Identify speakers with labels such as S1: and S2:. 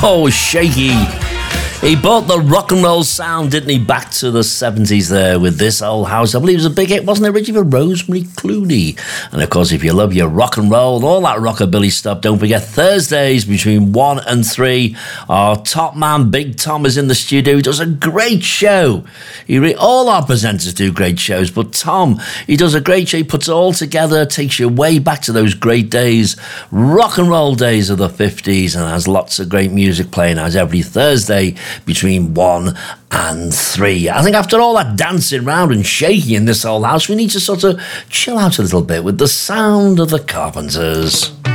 S1: Oh, Shaky. He brought the rock and roll sound, didn't he, back to the 70s there with This Old House. I believe it was a big hit, wasn't it, Richie, for Rosemary Clooney? And, of course, if you love your rock and roll and all that rockabilly stuff, don't forget Thursdays between 1 and 3. Our top man, Big Tom, is in the studio. He does a great show. All our presenters do great shows, but Tom, he does a great show. He puts it all together, takes you way back to those great days, rock and roll days of the 50s, and has lots of great music playing as every Thursday between 1 and 3. I think after all that dancing round and shaking in This Old House, we need to sort of chill out a little bit with the sound of the Carpenters.